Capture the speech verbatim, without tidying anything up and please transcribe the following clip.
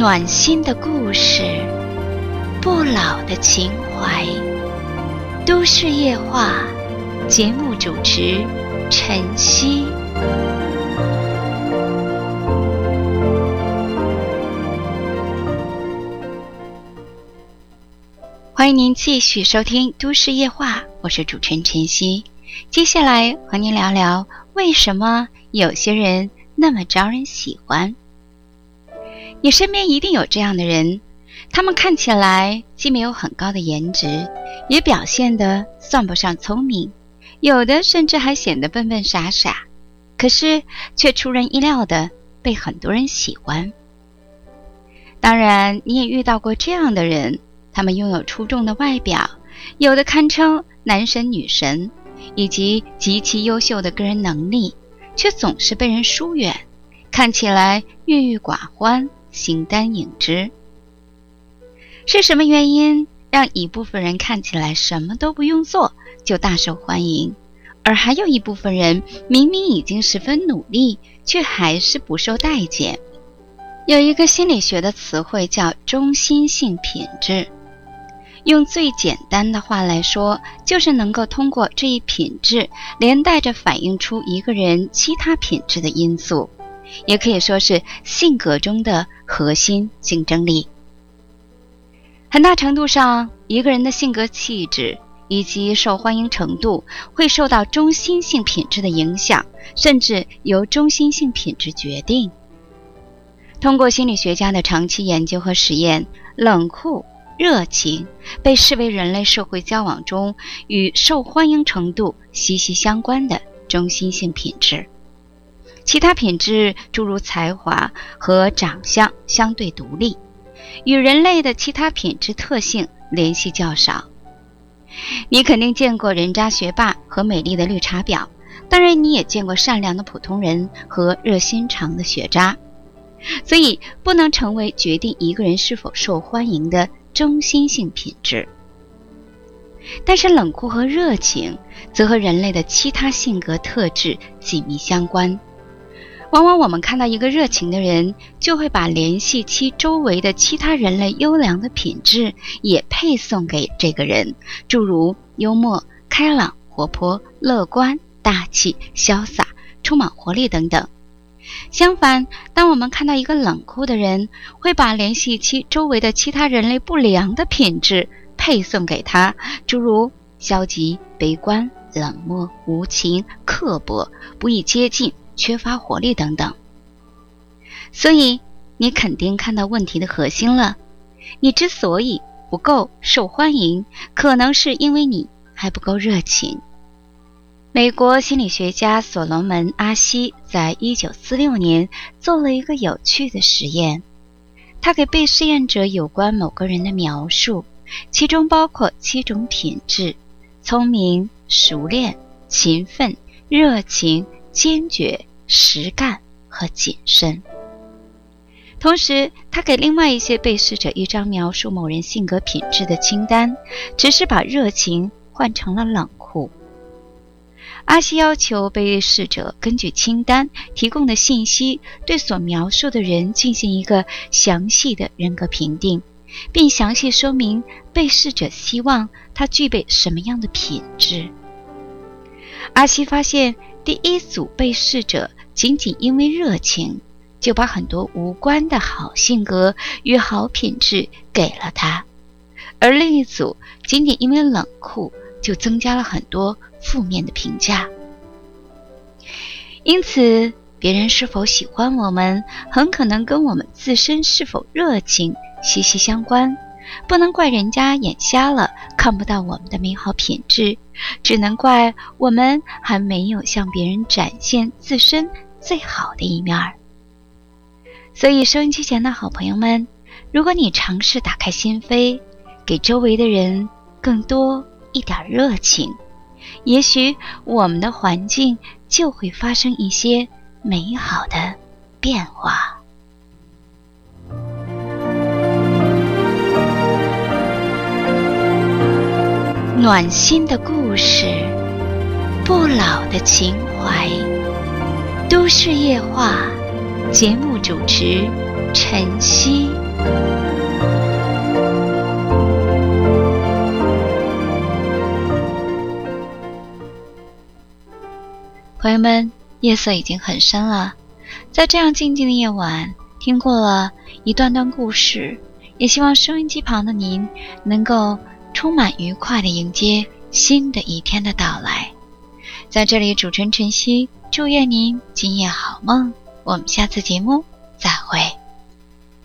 暖心的故事，不老的情怀。都市夜话，节目主持晨曦。欢迎您继续收听都市夜话，我是主持人晨曦。接下来和您聊聊为什么有些人那么招人喜欢。你身边一定有这样的人，他们看起来既没有很高的颜值，也表现得算不上聪明，有的甚至还显得笨笨傻傻，可是却出人意料的被很多人喜欢。当然你也遇到过这样的人，他们拥有出众的外表，有的堪称男神女神，以及极其优秀的个人能力，却总是被人疏远，看起来郁郁寡欢，形单影只。是什么原因让一部分人看起来什么都不用做就大受欢迎，而还有一部分人明明已经十分努力，却还是不受待见？有一个心理学的词汇叫中心性品质，用最简单的话来说，就是能够通过这一品质连带着反映出一个人其他品质的因素，也可以说是性格中的核心竞争力。很大程度上，一个人的性格气质以及受欢迎程度会受到中心性品质的影响，甚至由中心性品质决定。通过心理学家的长期研究和实验，冷酷、热情被视为人类社会交往中与受欢迎程度息息相关的中心性品质。其他品质诸如才华和长相相对独立，与人类的其他品质特性联系较少。你肯定见过人渣学霸和美丽的绿茶婊，当然你也见过善良的普通人和热心肠的学渣。所以不能成为决定一个人是否受欢迎的中心性品质。但是冷酷和热情则和人类的其他性格特质紧密相关。往往我们看到一个热情的人，就会把联系其周围的其他人类优良的品质也配送给这个人，诸如幽默、开朗、活泼、乐观、大气、潇洒、充满活力等等。相反，当我们看到一个冷酷的人，会把联系其周围的其他人类不良的品质配送给他，诸如消极、悲观、冷漠、无情、刻薄、不易接近、缺乏活力等等。所以你肯定看到问题的核心了。你之所以不够受欢迎，可能是因为你还不够热情。美国心理学家所罗门·阿希在一九四六年做了一个有趣的实验。他给被试验者有关某个人的描述，其中包括七种品质：聪明、熟练、勤奋、热情、坚决、实干和谨慎。同时他给另外一些被试者一张描述某人性格品质的清单，只是把热情换成了冷酷。阿希要求被试者根据清单提供的信息，对所描述的人进行一个详细的人格评定，并详细说明被试者希望他具备什么样的品质。阿希发现，第一组被试者仅仅因为热情，就把很多无关的好性格与好品质给了他，而另一组仅仅因为冷酷，就增加了很多负面的评价。因此，别人是否喜欢我们，很可能跟我们自身是否热情息息相关。不能怪人家眼瞎了，看不到我们的美好品质，只能怪我们还没有向别人展现自身最好的一面。所以收音机前的好朋友们，如果你尝试打开心扉，给周围的人更多一点热情，也许我们的环境就会发生一些美好的变化。暖心的故事，不老的情怀。都市夜话，节目主持晨曦。 朋友们，夜色已经很深了，在这样静静的夜晚，听过了一段段故事，也希望收音机旁的您能够充满愉快地迎接新的一天的到来。在这里，主持人晨曦祝愿您今夜好梦，我们下次节目再会。